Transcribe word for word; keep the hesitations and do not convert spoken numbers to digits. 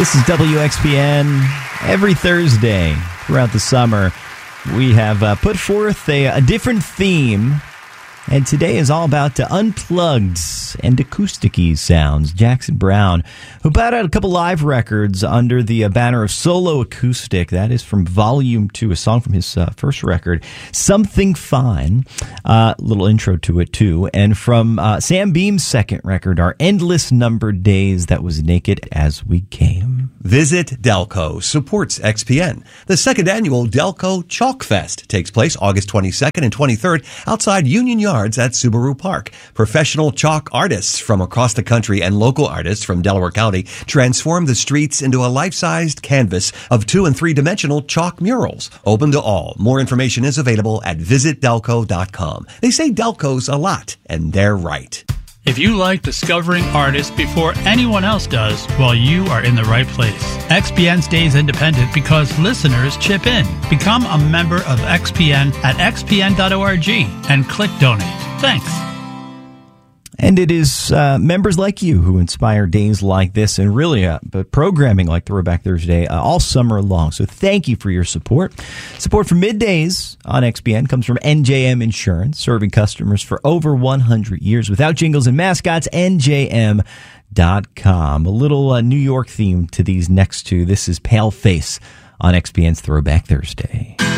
This is W X P N. Every Thursday throughout the summer, we have uh, put forth a, a different theme. And today is all about the unplugged and acoustic-y sounds. Jackson Browne, who put out a couple live records under the uh, banner of Solo Acoustic. That is from Volume two, a song from his uh, first record, Something Fine. A uh, little intro to it, too. And from uh, Sam Beam's second record, Our Endless Numbered Days, that was Naked as We Came. Visit Delco supports X P N. The second annual Delco Chalk Fest takes place August twenty-second and twenty-third outside Union Yards at Subaru Park. Professional chalk artists from across the country and local artists from Delaware County transform the streets into a life-sized canvas of two- and three-dimensional chalk murals. Open to all. More information is available at visit delco dot com. They say Delco's a lot, and they're right. If you like discovering artists before anyone else does, well, you are in the right place. X P N stays independent because listeners chip in. Become a member of X P N at x p n dot org and click donate. Thanks. And it is uh, members like you who inspire days like this and really uh, programming like Throwback Thursday uh, all summer long. So thank you for your support. Support for Middays on X P N comes from N J M Insurance, serving customers for over one hundred years. Without jingles and mascots, N J M dot com. A little uh, New York theme to these next two. This is Pale Face on X P N's Throwback Thursday.